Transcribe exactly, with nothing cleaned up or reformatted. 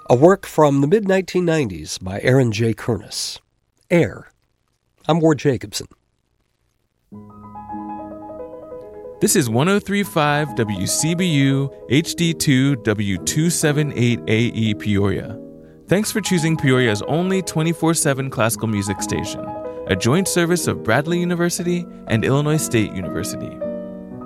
A work from the mid nineteen nineties by Aaron J. Kernis. Air. I'm Ward Jacobson. This is one oh three point five W C B U H D two W two seventy-eight A E Peoria. Thanks for choosing Peoria's only twenty-four seven classical music station, a joint service of Bradley University and Illinois State University.